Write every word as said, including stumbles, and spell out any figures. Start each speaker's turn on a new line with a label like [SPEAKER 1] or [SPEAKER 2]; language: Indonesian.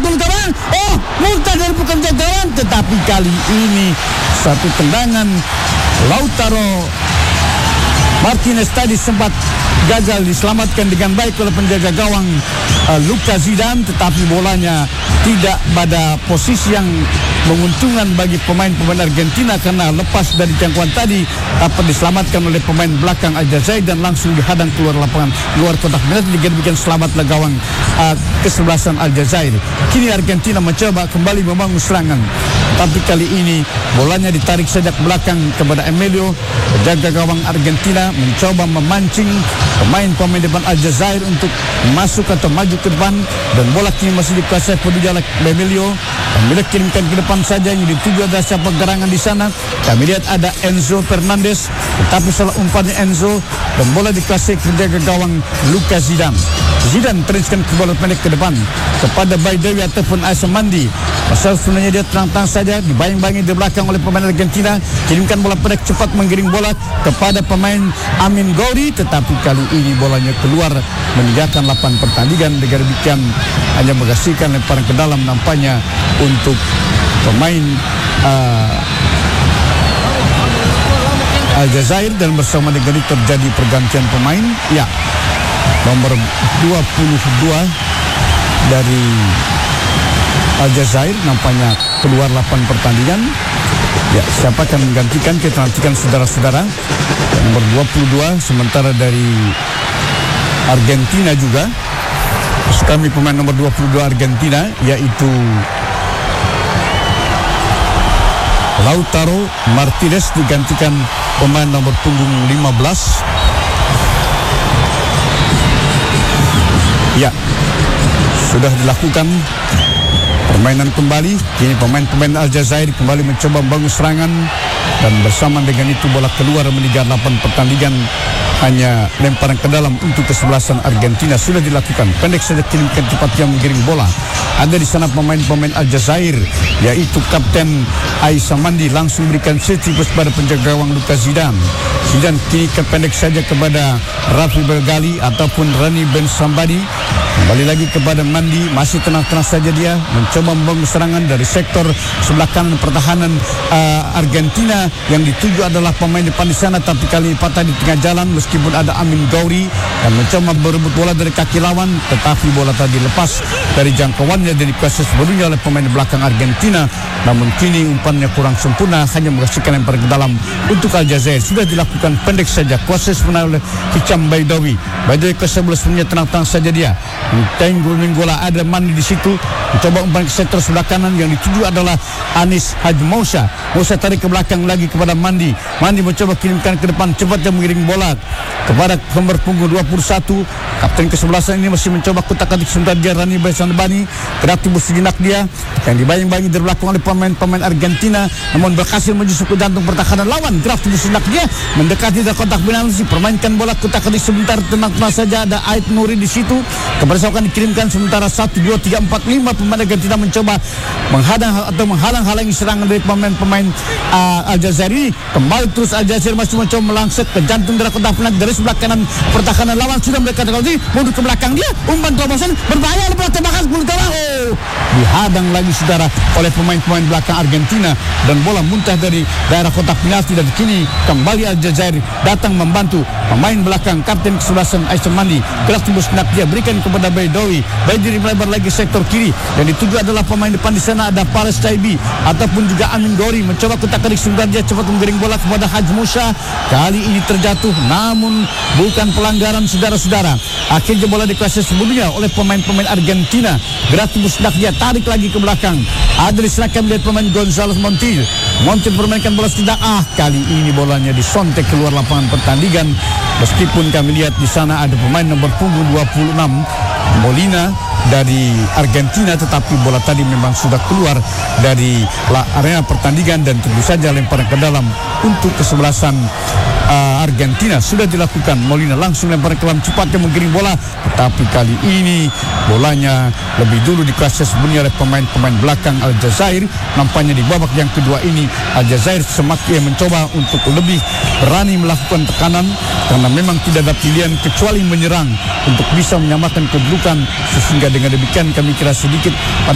[SPEAKER 1] gol gawang. Oh, muntah dari pekerja gawang. Tetapi kali ini satu tendangan Lautaro Martinez tadi sempat gagal diselamatkan dengan baik oleh penjaga gawang uh, Lucas Zidane, tetapi bolanya tidak pada posisi yang menguntungkan bagi pemain-pemain Argentina karena lepas dari jangkauan tadi dapat diselamatkan oleh pemain belakang Aljazair dan langsung dihadang keluar lapangan, luar kotak penalti. Demikian selamatlah gawang uh, kesebelasan Aljazair. Kini Argentina mencoba kembali membangun serangan, tapi kali ini bolanya ditarik sejak belakang kepada Emilio. Penjaga gawang Argentina mencoba memancing pemain-pemain depan Aljazair untuk masuk atau maju ke depan, dan bola kini masih dikuasai peduja oleh Emilio. Kami kirimkan ke depan saja, yang dituju ada siapa gerangan di sana. Kami lihat ada Enzo Fernandez, tetapi salah umpannya Enzo dan bola dikuasai penjaga gawang Lucas Zidane. Zidane teruskan ke bola pendek ke depan kepada Baidowi ataupun Aisam Mandi. Pasal sebenarnya dia terang-terang saja dibayang-bayangi di belakang oleh pemain Argentina. Kirimkan bola pendek cepat menggiring bola kepada pemain Amin Ghauri, tetapi kali ini bolanya keluar meninggalkan lapangan pertandingan. Dengan demikian hanya menghasilkan lemparan ke dalam nampaknya untuk pemain uh, Aljazair, dan bersama dengan itu terjadi pergantian pemain. Ya, nomor dua puluh dua dari Aljazair nampaknya keluar lapangan pertandingan. Ya, siapa akan menggantikan, kita nantikan saudara-saudara. Nomor dua puluh dua sementara dari Argentina juga. Terus kami pemain nomor dua puluh dua Argentina yaitu Lautaro Martinez digantikan pemain nomor punggung lima belas. Ya, sudah dilakukan permainan kembali. Kini pemain-pemain Aljazair kembali mencoba membangun serangan, dan bersama dengan itu bola keluar meninggalkan lapangan pertandingan. Hanya lemparan ke dalam untuk kesebelasan Argentina sudah dilakukan. Pendek saja kirimkan cepat yang menggiring bola. Ada di sana pemain-pemain Aljazair yaitu Kapten Aisam Mandi langsung berikan setibus pada penjaga gawang Lucas Zidane. Zidane kini pendek saja kepada Rafi Belgali ataupun Rani Ben Sambadi. Kembali lagi kepada Mandi, masih tenang-tenang saja dia mencoba membangun serangan dari sektor sebelah kanan pertahanan uh, Argentina. Yang dituju adalah pemain depan di sana, tapi kali ini patah di tengah jalan meskipun ada Amin Ghauri yang mencoba berebut bola dari kaki lawan, tetapi bola tadi lepas dari jangkauannya dan dikuasai sepenuhnya oleh pemain belakang Argentina. Namun kini umpannya kurang sempurna, hanya menghasilkan lemparan ke dalam untuk Aljazair. Sudah dilakukan pendek saja, kuasai sebenarnya oleh Hicham Baidowi. Baidowi kuasai bola sebenarnya tenang-tenang saja dia. Tenggul-ninggola ada Mandi di situ, mencoba umpan ke sektor sebelah kanan. Yang dituju adalah Anis Haji Moussa. Moussa tarik ke belakang lagi kepada Mandi. Mandi mencoba kirimkan ke depan, cepat yang mengiring bola kepada nomor punggung dua puluh satu. Kapten kesebelasan ini masih mencoba kutak-atik sebentar dia, Rani Besandbani. Kreatif sejenak dia yang dibayang-bayangi dari belakang oleh pemain-pemain Argentina, namun berhasil menjusuk ke jantung pertahanan lawan. Kreatif sejenak dia mendekati dari kotak penalti, permainkan bola kutak-atik sebentar, tenang-tenang saja. Ada Ait Nuri di situ. Kepada akan dikirimkan sementara satu, dua, tiga, empat, lima pemain Argentina mencoba menghadang atau menghalang-halangi serangan dari pemain-pemain uh, Aljazair ini. Kembali terus Aljazair masih mencoba melangsek ke jantung dari kotak penalti dari sebelah kanan pertahanan lawan. Sudah mereka terkali mundur ke belakang dia, umpan terobosan berbahaya, lepas tembakan sepuluh bola. Oh, dihadang lagi saudara oleh pemain-pemain belakang Argentina dan bola muntah dari daerah kotak penalti. Dan kini kembali Aljazair datang membantu pemain belakang kapten kesebelasan Aisam Mandi. Gerak tembus kena dia berikan kepada Baidowi. Baidowi melebar lagi sektor kiri, dan dituju adalah pemain depan di sana ada Fares Taibi ataupun juga Amin Ghauri. Mencoba kutak-atik sebentar dia, cepat menggiring bola kepada Haji Moussa. Kali ini terjatuh, namun bukan pelanggaran saudara-saudara. Akhirnya bola dikuasai sebelumnya oleh pemain-pemain Argentina. Gerak tembus kena dia, tarik lagi ke belakang. Ada di sana kami lihat pemain Gonzalo Montiel. Montiel permainkan bola tidak, ah kali ini bolanya disontek keluar lapangan pertandingan. Meskipun kami lihat di sana ada pemain nomor punggung dua puluh enam Molina dari Argentina, tetapi bola tadi memang sudah keluar dari area pertandingan dan tentu saja lemparan ke dalam untuk kesebelasan uh, Argentina. Sudah dilakukan, Molina langsung lemparan ke dalam, cepatnya menggiring bola, tetapi kali ini bolanya lebih dulu dikuasai sebenarnya oleh pemain-pemain belakang Aljazair. Nampaknya di babak yang kedua ini Aljazair semakin mencoba untuk lebih berani melakukan tekanan, karena memang tidak ada pilihan kecuali menyerang untuk bisa menyamakan kedudukan. Sehingga dengan demikian kami kira sedikit